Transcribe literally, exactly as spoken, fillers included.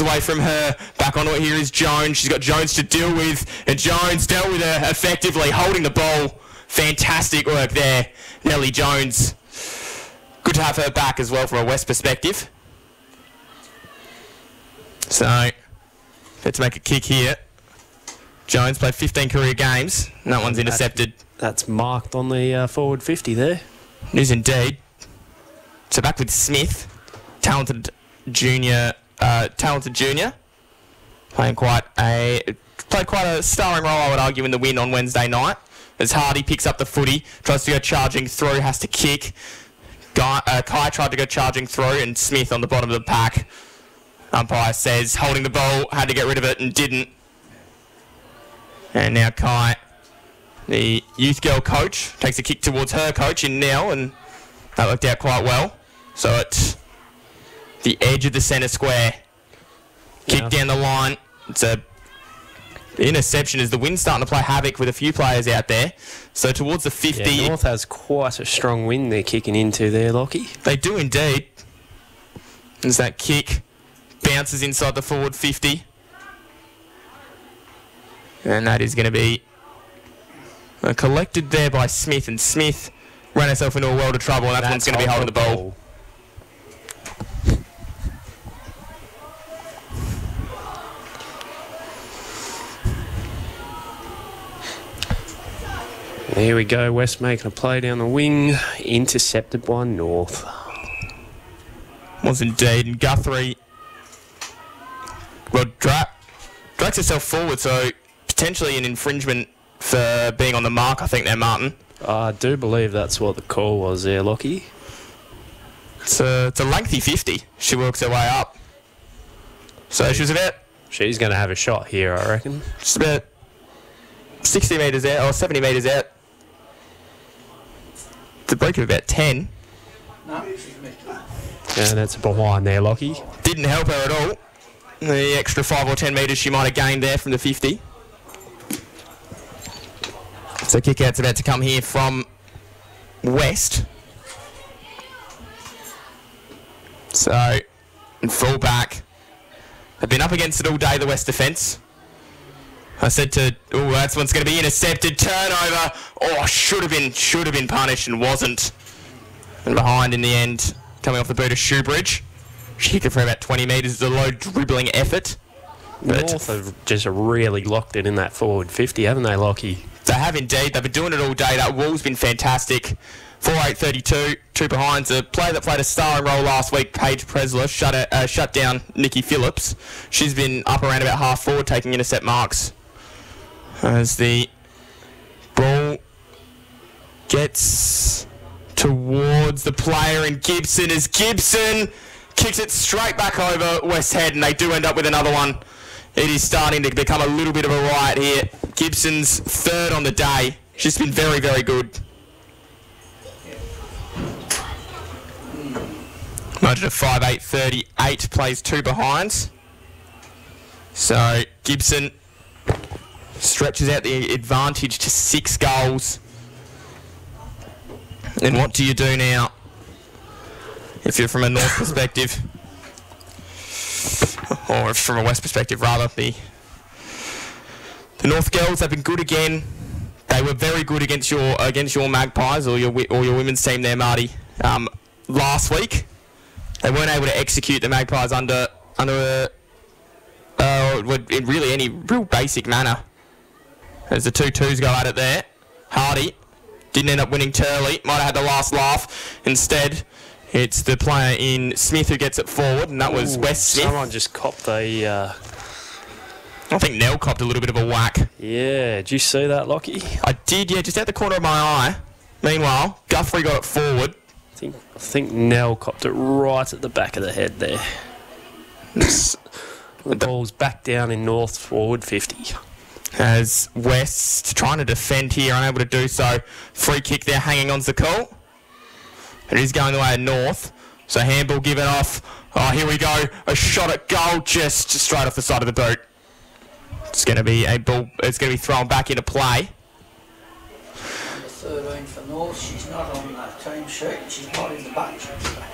away from her. Back onto it here is Jones. She's got Jones to deal with, and Jones dealt with her effectively, holding the ball. Fantastic work there, Nellie Jones. Good to have her back as well from a West perspective. So, let's make a kick here. Jones played fifteen career games, and that one's intercepted. That's marked on the uh, forward fifty there. It is indeed. So back with Smith, talented junior, uh, talented junior, playing quite a played quite a starring role, I would argue, in the win on Wednesday night. As Hardy picks up the footy, tries to go charging through, has to kick. Guy, uh, Kai tried to go charging through, and Smith on the bottom of the pack. Umpire says holding the ball, had to get rid of it and didn't. And now Kai, the youth girl coach, takes a kick towards her coach in Nell, and that worked out quite well. So at the edge of the centre square, kick Yeah. down the line. It's a interception as the wind's starting to play havoc with a few players out there. So towards the fifty. Yeah, North has quite a strong wind they're kicking into there, Lockie. They do indeed. As that kick bounces inside the forward fifty. And that is going to be uh, collected there by Smith. And Smith ran herself into a world of trouble, and that's, one's going to be holding the ball. There we go, West making a play down the wing, intercepted by North. Was indeed, and Guthrie, well, dra drags herself forward, so potentially an infringement for being on the mark, I think there, Martin. I do believe that's what the call was there, Lockie. It's a, it's a lengthy fifty. She works her way up. So she was about... She's going to have a shot here, I reckon. Just about sixty metres out, or seventy metres out. It's a break of about ten. No, she's missed it. And that's behind there, Lockie. Didn't help her at all. The extra five or ten metres she might have gained there from the fifty. So kick out's about to come here from West. So, in full back. They've been up against it all day, the West defence. I said to, oh, that's one's going to be intercepted. Turnover. Oh, should have been, should have been punished and wasn't. And behind in the end, coming off the boot of Shoebridge. She kicked it for about twenty metres. It's a low dribbling effort. But North have just really locked it in that forward fifty, haven't they, Lockie? they have indeed. They've been doing it all day. That wall's been fantastic. four eight thirty-two, two behinds. A player that played a starring role last week, Paige Presler, shut, it, uh, shut down Nikki Phillips. She's been up around about half forward, taking intercept marks. As the ball gets towards the player and Gibson, as Gibson kicks it straight back over West Head, and they do end up with another one. It is starting to become a little bit of a riot here. Gibson's third on the day. She's been very, very good. Margin of five eight thirty-eight, plays two behinds. So Gibson stretches out the advantage to six goals. And what do you do now if you're from a North perspective? Or from a West perspective, rather. The, the North girls have been good again. They were very good against your against your Magpies or your or your women's team there, Marty. Um, last week, they weren't able to execute the Magpies under under a, uh, in really any real basic manner. As the two twos go at it there, Hardy didn't end up winning. Turley might have had the last laugh. Instead, it's the player in Smith who gets it forward, and that was Ooh, West Smith. Someone just copped a... Uh, I think Nell copped a little bit of a whack. yeah, did you see that, Lockie? I did, yeah, just out the corner of my eye. Meanwhile, Guthrie got it forward. I think, I think Nell copped it right at the back of the head there. The ball's back down in North forward fifty. As West trying to defend here, unable to do so. Free kick there, hanging on to the call. It is going the way of North. So handball given off. Oh, here we go. A shot at goal just straight off the side of the boot. It's going to be a ball. It's going to be thrown back into play. thirteen for North. She's not on that team sheet. She's not in the bunch.